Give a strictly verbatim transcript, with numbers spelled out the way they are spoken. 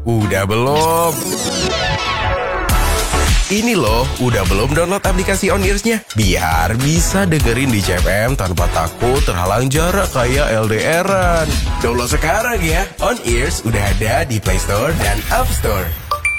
Udah belum? Ini loh, udah belum download aplikasi On-Ears-nya? Biar bisa dengerin di C F M tanpa takut terhalang jarak kayak L D R-an. Download sekarang ya. On-Ears udah ada di Play Store dan App Store.